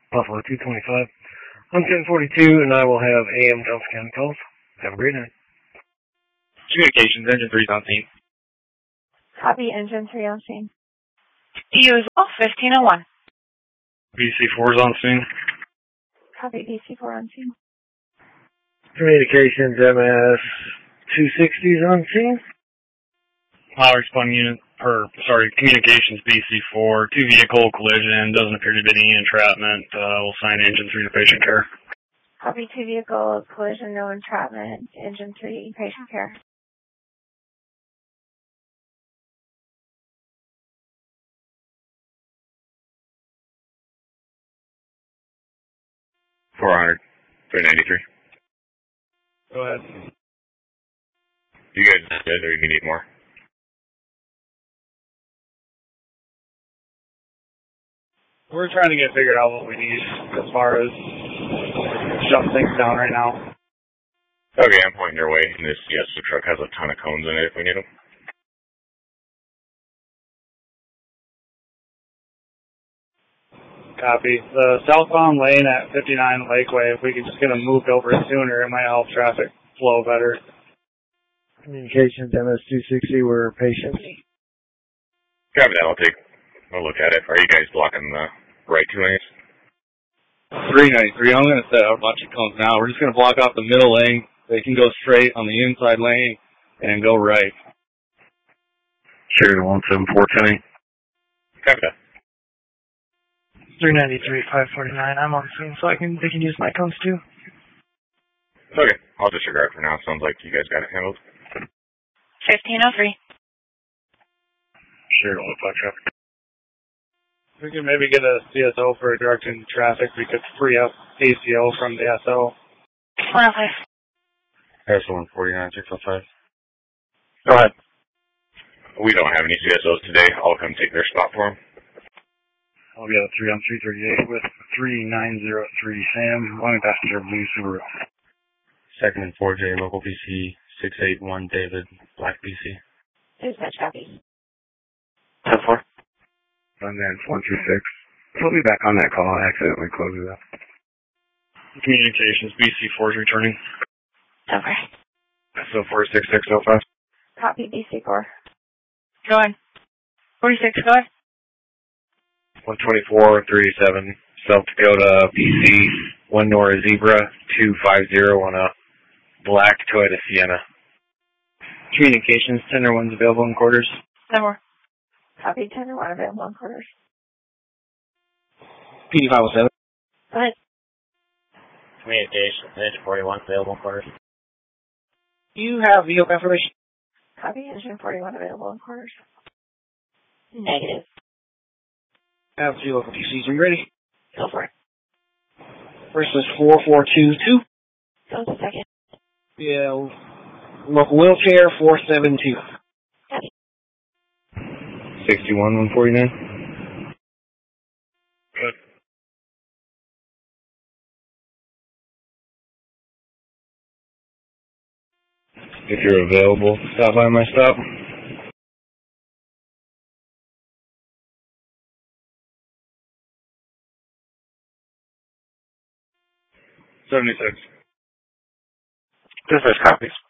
Buffalo 225. I'm 1042, and I will have AM Johnson County calls. Have a great night. Communications, Engine 3's on scene. Copy, Engine 3 on scene. Usual, 1501. BC4's on scene. Copy, BC4 on scene. Communications, MS 260's on scene. Communications BC4, 2-vehicle collision, doesn't appear to be any entrapment. We'll sign Engine 3 to patient care. Copy, 2-vehicle collision, no entrapment, Engine 3, patient care. $400, 393. Go ahead. You guys good, or you need more? We're trying to get figured out what we need as far as shut things down right now. Okay, I'm pointing your way, and this Fiesta truck has a ton of cones in it if we need them. Copy. The southbound lane at 59 Lakeway, if we could just get them moved over sooner, it might help traffic flow better. Communications, MS 260, we're patients. Copy that, I'll take a look at it. Are you guys blocking the right 2 lanes? 393, I'm going to set out a bunch of cones now. We're just going to block off the middle lane. They can go straight on the inside lane and go right. Sure, 17410. Copy that. 393, 549, I'm on scene, so they can use my cones too. Okay, I'll disregard for now. Sounds like you guys got it handled. 1503. Sure, 105 traffic. We can maybe get a CSO for directing traffic. We could free up ACO from the SO. 105. SO 149, 605. Go ahead. We don't have any CSOs today. I'll come take their spot for them. I'll be at 3 on 338 with 3903 Sam, one passenger blue Subaru. Second and 4J, local PC, 681 David, black PC. Dispatch copy. 10-4. And then 126. We'll be back on that call. I accidentally closed it up. Communications, BC4 is returning. Okay. SO 46605. Copy, BC4. Go ahead. 46, go ahead. 124, 37, South Dakota, BC, 1 Nora Zebra, 250 on a black Toyota Sienna. Communications, 10-1's available in quarters. No more. Copy, 10-1 available in quarters. PD 507. Go ahead. Communications, Engine 41 available in quarters. You have vehicle information? Copy, Engine 41 available in quarters. Negative. I have 2 local PCs. Are you ready? Go for it. First is 4422. Go to second. Yeah, local wheelchair, 472. Copy. 61, 149. Good. If you're available, stop by my stop. 76. Dispatch copies.